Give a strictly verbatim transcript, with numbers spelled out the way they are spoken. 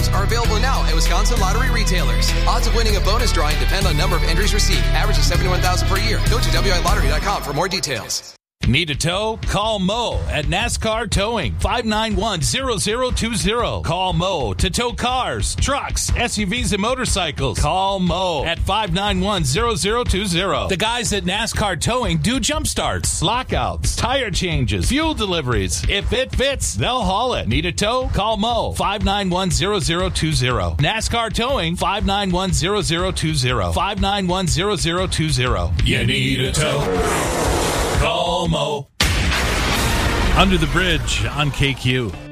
are available now at Wisconsin lottery retailers. Odds of winning a bonus drawing depend on number of entries received. Average is seventy-one thousand per year. Go to W I lottery dot com for more details. Need a tow? Call Mo at NASCAR Towing, five nine one, zero zero two zero. Call Mo to tow cars, trucks, S U Vs, and motorcycles. Call Mo at five nine one, zero zero two zero. The guys at NASCAR Towing do jump starts, lockouts, tire changes, fuel deliveries. If it fits, they'll haul it. Need a tow? Call Mo, five nine one, zero zero two zero. NASCAR Towing, five nine one, zero zero two zero. five nine one, zero zero two zero. You need a tow? Call Mo. Under the Bridge on K Q.